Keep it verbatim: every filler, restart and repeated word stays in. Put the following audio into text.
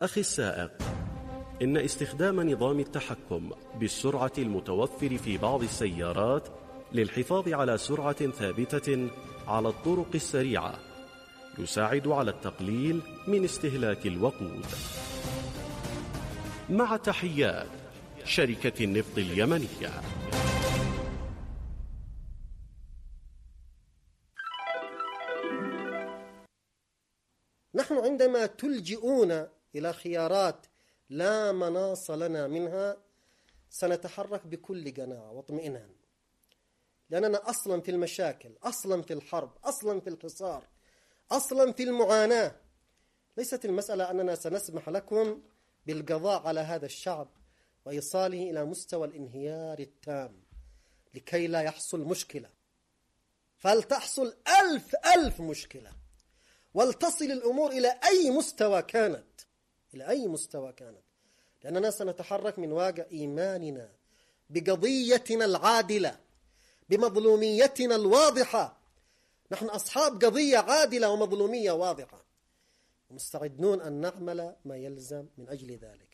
أخي السائق، إن استخدام نظام التحكم بالسرعة المتوفر في بعض السيارات للحفاظ على سرعة ثابتة على الطرق السريعة يساعد على التقليل من استهلاك الوقود. مع تحيات شركة النفط اليمنية. نحن عندما تلجئون إلى خيارات لا مناص لنا منها سنتحرك بكل قناعة واطمئنان، لأننا أصلا في المشاكل، أصلا في الحرب، أصلا في الحصار، أصلا في المعاناة. ليست المسألة أننا سنسمح لكم بالقضاء على هذا الشعب وإيصاله إلى مستوى الانهيار التام لكي لا يحصل مشكلة، فلتحصل ألف ألف مشكلة، ولتصل الأمور إلى أي مستوى كانت، إلى أي مستوى كانت، لأننا سنتحرك من واقع إيماننا بقضيتنا العادلة، بمظلوميتنا الواضحة. نحن أصحاب قضية عادلة ومظلومية واضحة، ومستعدون أن نعمل ما يلزم من أجل ذلك.